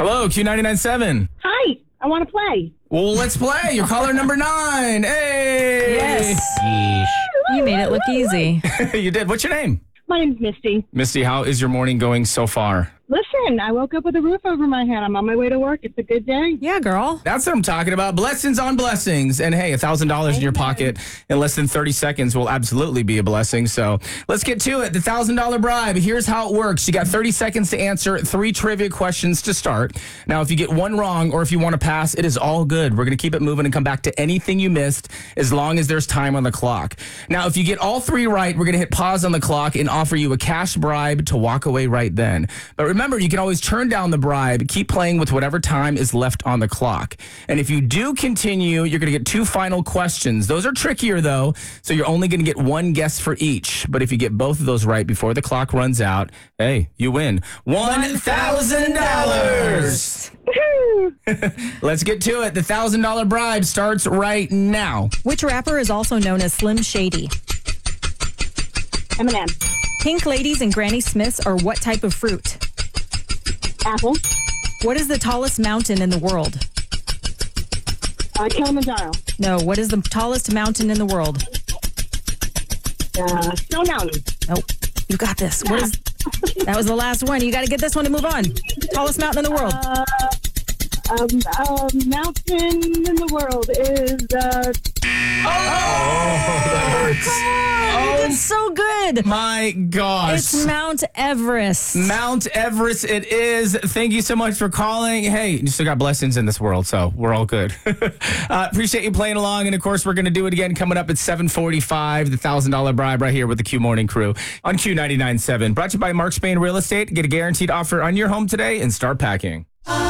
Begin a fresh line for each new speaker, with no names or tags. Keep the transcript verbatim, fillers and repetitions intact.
Hello, Q ninety-nine point seven.
Hi, I want to play.
Well, let's play. You're caller number nine. Hey.
Yes. You made it look easy.
You did. What's your name?
My name's Misty.
Misty, how is your morning going so far?
Listen, I woke up with a roof over my head. I'm on my way to work. It's a good day.
Yeah, girl.
That's what I'm talking about. Blessings on blessings. And hey, one thousand dollars in your pocket in less than thirty seconds will absolutely be a blessing. So let's get to it. The one thousand dollars bribe. Here's how it works. You got thirty seconds to answer three trivia questions to start. Now, if you get one wrong or if you want to pass, it is all good. We're going to keep it moving and come back to anything you missed as long as there's time on the clock. Now, if you get all three right, we're going to hit pause on the clock and offer you a cash bribe to walk away right then. But remember, you can always turn down the bribe. Keep playing with whatever time is left on the clock. And if you do continue, you're going to get two final questions. Those are trickier, though, so you're only going to get one guess for each. But if you get both of those right before the clock runs out, hey, you win one thousand dollars. Let's get to it. The one thousand dollars bribe starts right now.
Which rapper is also known as Slim Shady?
Eminem.
Pink ladies and Granny Smiths are what type of fruit?
Apple.
What is the tallest mountain in the world?
Uh, Kilimanjaro.
No, what is the tallest mountain in the world?
Uh, Stone Mountain.
Nope. You got this. What is? That was the last one. You got to get this one to move on. Tallest mountain in the world.
Uh, um, um, mountain in the world is... Uh,
Oh, that hurts.
Oh, you did so good.
My gosh.
It's Mount Everest.
Mount Everest it is. Thank you so much for calling. Hey, you still got blessings in this world, so we're all good. uh, appreciate you playing along. And, of course, we're going to do it again coming up at seven forty-five, the one thousand dollars bribe right here with the Q Morning Crew on Q ninety-nine point seven. Brought to you by Mark Spain Real Estate. Get a guaranteed offer on your home today and start packing.